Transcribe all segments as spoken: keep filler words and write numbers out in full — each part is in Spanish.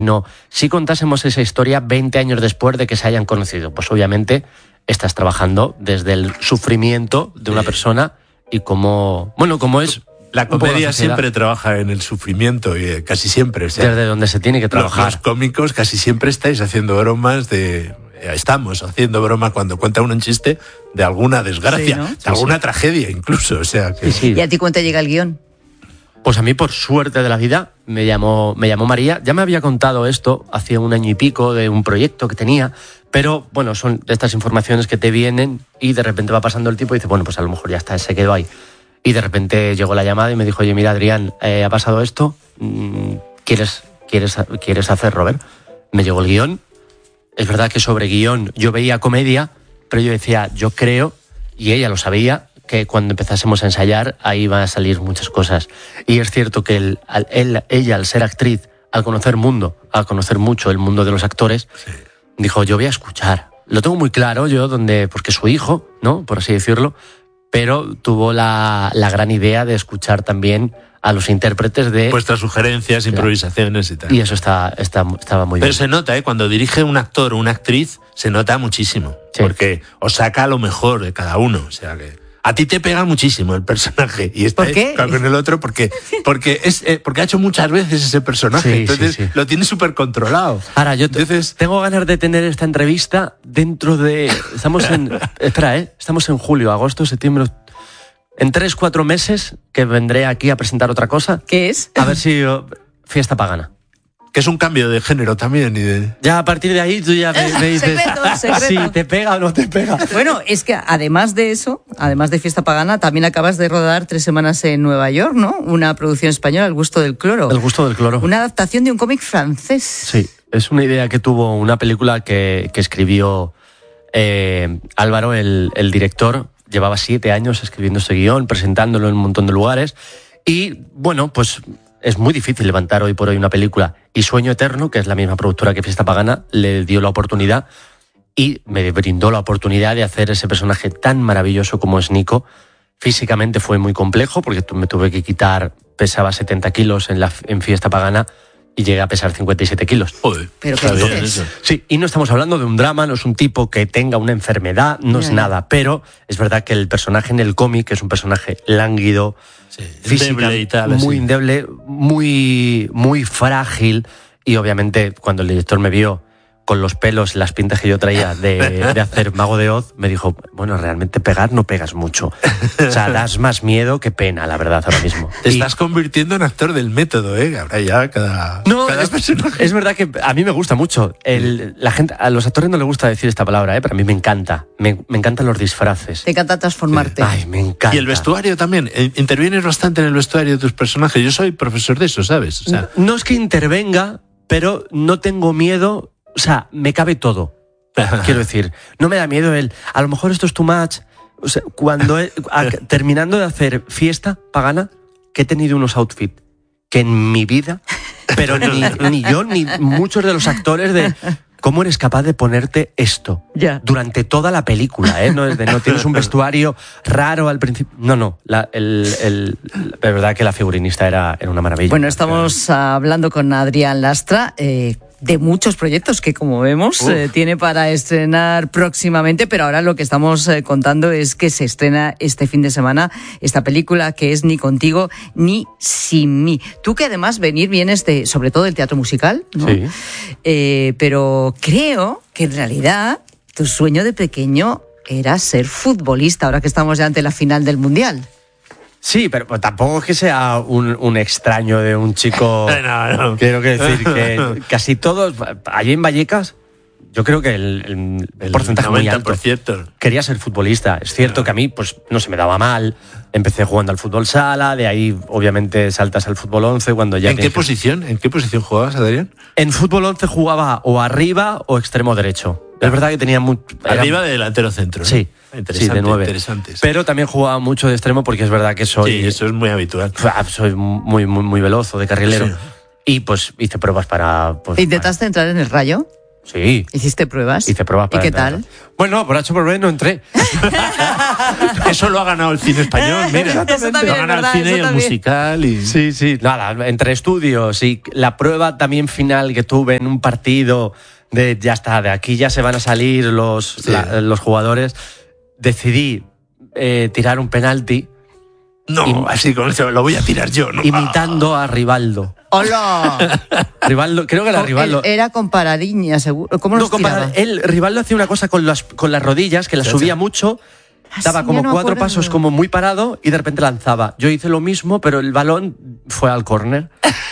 sino si contásemos esa historia veinte años después de que se hayan conocido. Pues obviamente estás trabajando desde el sufrimiento de una persona y cómo, bueno, cómo es... La comedia la siempre trabaja en el sufrimiento, y eh, casi siempre. O sea, desde donde se tiene que trabajar. Los, los cómicos casi siempre estáis haciendo bromas de... Estamos haciendo broma cuando cuenta uno un chiste de alguna desgracia, sí, ¿no? de sí, alguna sí. tragedia incluso. O sea, que... sí, sí. ¿Y a ti cuánto llega el guión? Pues a mí, por suerte de la vida, me llamó, me llamó María. Ya me había contado esto hace un año y pico de un proyecto que tenía, pero bueno, son de estas informaciones que te vienen y de repente va pasando el tiempo y dices, bueno, pues a lo mejor ya está, se quedó ahí. Y de repente llegó la llamada y me dijo, oye, mira, Adrián, eh, ha pasado esto, ¿quieres, quieres, ¿quieres hacer, Robert? Me llegó el guión. Es verdad que sobre guión yo veía comedia, pero yo decía, yo creo, y ella lo sabía, que cuando empezásemos a ensayar, ahí van a salir muchas cosas. Y es cierto que el, él, ella, al ser actriz, al conocer mundo, al conocer mucho el mundo de los actores, sí. dijo, yo voy a escuchar. Lo tengo muy claro yo, donde, porque su hijo, ¿no? Por así decirlo, pero tuvo la, la gran idea de escuchar también a los intérpretes de... Vuestras sugerencias, claro. improvisaciones y tal. Y eso está, está, estaba muy Pero bien. Pero se nota, ¿eh? Cuando dirige un actor o una actriz, se nota muchísimo. Sí. Porque os saca lo mejor de cada uno. O sea que... A ti te pega muchísimo el personaje. Y está ¿Por qué? con el otro porque, porque, es, eh, porque ha hecho muchas veces ese personaje. Sí, entonces sí, sí. lo tiene súper controlado. Ahora, yo t- entonces... tengo ganas de tener esta entrevista dentro de... Estamos en... espera, ¿eh? Estamos en julio, agosto, septiembre... En tres, cuatro meses que vendré aquí a presentar otra cosa. ¿Qué es? A ver si... Uh, fiesta pagana. Que es un cambio de género también. Y de... Ya a partir de ahí tú ya me, me dices... secreto, secreto. Si te pega o no te pega. Bueno, es que además de eso, además de Fiesta Pagana, también acabas de rodar tres semanas en Nueva York, ¿no? Una producción española, El gusto del cloro. El gusto del cloro. Una adaptación de un cómic francés. Sí, es una idea que tuvo una película que, que escribió eh, Álvaro, el, el director. Llevaba siete años escribiendo ese guión, presentándolo en un montón de lugares. Y, bueno, pues es muy difícil levantar hoy por hoy una película. Y Sueño Eterno, que es la misma productora que Fiesta Pagana, le dio la oportunidad y me brindó la oportunidad de hacer ese personaje tan maravilloso como es Nico. Físicamente fue muy complejo, porque me tuve que quitar, pesaba setenta kilos en, la, en Fiesta Pagana, y llegué a pesar cincuenta y siete kilos. Joder, pero qué dices. Sí, y no estamos hablando de un drama, no es un tipo que tenga una enfermedad, no yeah. es nada, pero es verdad que el personaje en el cómic es un personaje lánguido, sí, física, endeble y tal, muy así. endeble, muy, muy frágil, y obviamente cuando el director me vio con los pelos, las pintas que yo traía de, de hacer Mago de Oz, me dijo, bueno, realmente pegar no pegas mucho. O sea, das más miedo que pena, la verdad, ahora mismo. Te y... estás convirtiendo en actor del método, ¿eh? Ahora ya cada... No, cada es, personaje. es verdad que a mí me gusta mucho. El, la gente, a los actores no les gusta decir esta palabra, ¿eh? Pero a mí me encanta. Me, me encantan los disfraces. Te encanta transformarte. Ay, me encanta. Y el vestuario también. Intervienes bastante en el vestuario de tus personajes. Yo soy profesor de eso, ¿sabes? O sea... no, no es que intervenga, pero no tengo miedo... O sea, me cabe todo. Quiero decir, no me da miedo el... A lo mejor esto es too much. O sea, cuando he, a, terminando de hacer Fiesta Pagana, que he tenido unos outfits que en mi vida, pero ni, ni yo ni muchos de los actores de... ¿Cómo eres capaz de ponerte esto yeah. durante toda la película? ¿eh? No, es de, no tienes un vestuario raro al principio. No, no. La, el, el, la verdad que la figurinista era, era una maravilla. Bueno, estamos hablando con Adrián Lastra eh, de muchos proyectos que, como vemos, eh, tiene para estrenar próximamente, pero ahora lo que estamos eh, contando es que se estrena este fin de semana esta película que es Ni contigo ni sin mí. Tú que además venir vienes de, sobre todo del teatro musical, ¿no? Sí. Eh, pero creo que en realidad tu sueño de pequeño era ser futbolista, ahora que estamos ya ante la final del Mundial. Sí, pero pues, tampoco es que sea un, un extraño de un chico... No, no. Quiero decir que casi todos, allí en Vallecas, yo creo que el, el, el porcentaje muy alto quería ser futbolista. Es cierto no. que a mí pues no se me daba mal. Empecé jugando al fútbol sala, de ahí obviamente saltas al fútbol once cuando ya... ¿En qué posición? ¿En qué posición jugabas, Adrián? En fútbol once jugaba o arriba o extremo derecho. Es verdad que tenía mucho... Arriba era... de delantero centro, ¿no? Sí. Interesante, sí, de nueve. Interesantes. Pero también jugaba mucho de extremo porque es verdad que soy... Sí, eso es muy habitual. Soy muy, muy, muy veloz o de carrilero. Sí. Y pues hice pruebas para... Pues, ¿Intentaste para... entrar en el Rayo? Sí. ¿Hiciste pruebas? Hice pruebas para ¿Y qué entrar. tal? Bueno, por H por B no entré. Eso lo ha ganado el cine español, mira. Eso también lo ha es ganado verdad, el cine eso y el también. musical. Y... Sí, sí. Nada, entre estudios y la prueba también final que tuve en un partido de ya está, de aquí ya se van a salir los, Sí. la- los jugadores, decidí eh, tirar un penalti No, Y- así con eso lo voy a tirar yo, ¿no? imitando a Rivaldo. ¡Hola! Rivaldo, creo que era Rivaldo. Era con Paradiña, seguro. ¿Cómo No, los compadre, tiraba? él, Rivaldo hacía una cosa con las, con las rodillas, que las Sí, subía sí. mucho, Ah, daba sí, como ya no me cuatro acuerdo. pasos como muy parado y de repente lanzaba. Yo hice lo mismo, pero el balón fue al córner.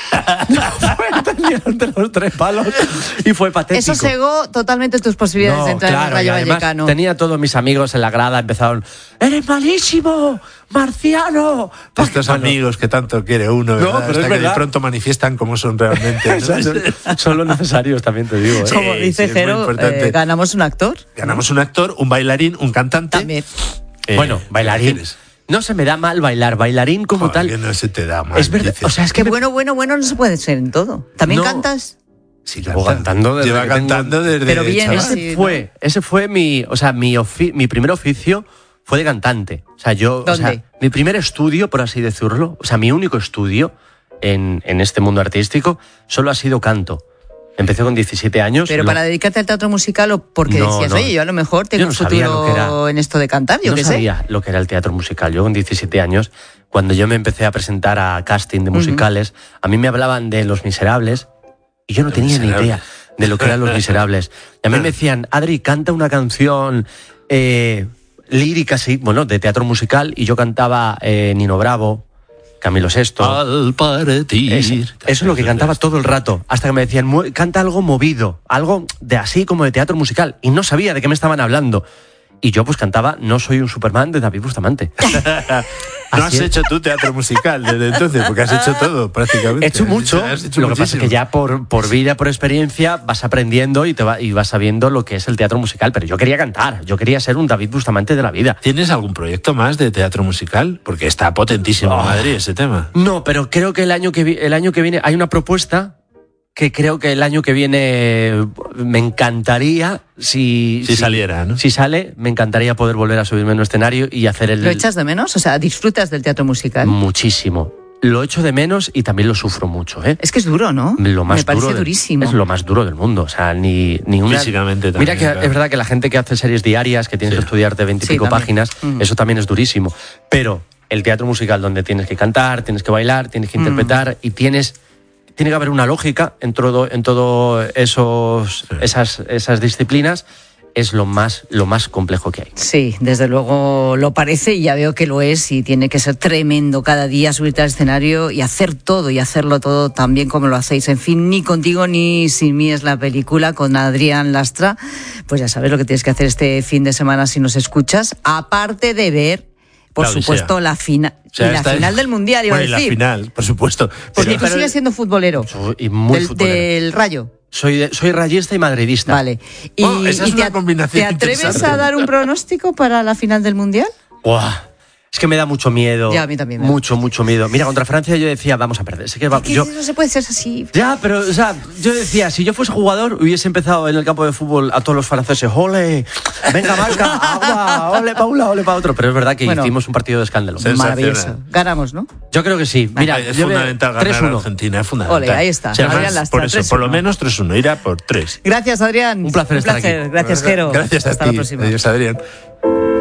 Fue entre los tres palos y fue patético. Eso cegó totalmente tus posibilidades No, de entrar en el claro, y Rayo además Vallecano. tenía todos mis amigos en la grada, empezaron, ¡eres malísimo, Marciano! Estos Bueno, amigos que tanto quiere uno, No, ¿verdad? pero es Hasta que de verdad. pronto manifiestan cómo son realmente. ¿no? son, son los necesarios, también te digo. ¿eh? Como Sí, dice sí, es muy Jero, importante. eh, ganamos un actor. Ganamos un actor, un bailarín, un cantante. También. Eh, Bueno, bailarín. ¿quieres? No se me da mal bailar, bailarín como Joder, tal. que no se te da mal. Es verdad, dices. o sea, es Que que me- bueno, bueno, bueno no se puede ser en todo. ¿También No. cantas? Sí, Llevo canta. cantando desde Lleva que tengo- cantando desde Pero bien, chaval. ese- ese Sí, fue, ese fue mi, o sea, mi, ofi- mi primer oficio fue de cantante. O sea, yo, o sea, ¿Dónde? mi primer estudio, por así decirlo, o sea, mi único estudio en, en este mundo artístico solo ha sido canto. Empecé con diecisiete años. Pero lo- para dedicarte al teatro musical o porque No, decías, no. oye, yo a lo mejor tengo Yo no un sabía lo que futuro era. en esto de cantar, yo no qué sé. sabía lo que era el teatro musical. Yo con diecisiete años, cuando yo me empecé a presentar a casting de musicales, a mí me hablaban de Los Miserables y yo no Los tenía ni Miserables. idea de lo que eran Los Miserables. Y a mí me decían, Adri, canta una canción eh, lírica, sí, bueno, de teatro musical, y yo cantaba eh, Nino Bravo, Camilo Sesto. Al partir. Eso, eso es lo que cantaba todo el rato, hasta que me decían, "Mu- canta algo movido, algo de así como de teatro musical", y no sabía de qué me estaban hablando. Y yo pues cantaba No soy un Superman de David Bustamante. No has Así es. hecho tu teatro musical desde entonces, porque has hecho todo prácticamente. He hecho Has mucho, has hecho lo que pasa es que muchísimo. ya por, por vida, por experiencia, vas aprendiendo y, te va, y vas sabiendo lo que es el teatro musical. Pero yo quería cantar, yo quería ser un David Bustamante de la vida. ¿Tienes algún proyecto más de teatro musical? Porque está potentísimo en Oh. Madrid ese tema. No, pero creo que el año que, vi- el año que viene hay una propuesta que creo que el año que viene me encantaría, si, Si saliera, ¿no? Si sale, me encantaría poder volver a subirme en un escenario y hacer el... ¿Lo echas de menos? O sea, ¿disfrutas del teatro musical? Muchísimo. Lo echo de menos y también lo sufro mucho, ¿eh? Es que es duro, ¿no? Lo más Me parece duro del- durísimo. Es lo más duro del mundo. O sea, ni, ni una. Físicamente Mira también, que claro. es verdad que la gente que hace series diarias, que tienes Sí. que estudiar de veintipico Sí, también. páginas, Mm. eso también es durísimo. Pero el teatro musical, donde tienes que cantar, tienes que bailar, tienes que interpretar y tienes. Tiene que haber una lógica en todo, en todo esos, Sí. esas, esas disciplinas, es lo más, lo más complejo que hay. Sí, desde luego lo parece y ya veo que lo es y tiene que ser tremendo cada día subirte al escenario y hacer todo y hacerlo todo tan bien como lo hacéis. En fin, Ni contigo ni sin mí es la película con Adrián Lastra. Pues ya sabes lo que tienes que hacer este fin de semana si nos escuchas, aparte de ver, por La Odisea. supuesto, la, fina O sea, y la está- final del Mundial, iba Bueno, y a decir. la final, por supuesto. Porque Pero- tú sigues siendo futbolero. Soy- y muy del, futbolero. del Rayo. Soy, de- soy rayista y madridista. Vale. ¿Y, Oh, esa es y te, una a- combinación ¿te atreves interesante. a dar un pronóstico para la final del Mundial? Buah. Es que me da mucho miedo. Ya, a mí también me da Mucho, mucho miedo. Mira, contra Francia yo decía, vamos a perder. Sé que va- Que yo, no se puede ser así. ya, pero, o sea, yo decía, si yo fuese jugador, hubiese empezado en el campo de fútbol a todos los franceses, ¡ole! ¡Venga, marca! ¡Agua! ¡Ole para un lado, ole para otro! Pero es verdad que Bueno. hicimos un partido de escándalo. Sí. Maravilloso. Sensacional. Ganamos, ¿no? Yo creo que sí. Mira, es yo veo fundamental ganar tres a uno. Argentina, es fundamental. Ole, ahí está. O sea, Adrián más, Lastra, por eso, tres por lo uno. menos tres uno, irá por tres. Gracias, Adrián. Un placer Un estar placer. aquí. Gracias, Jero. Gracias a Hasta ti. la próxima. Adiós, Adrián.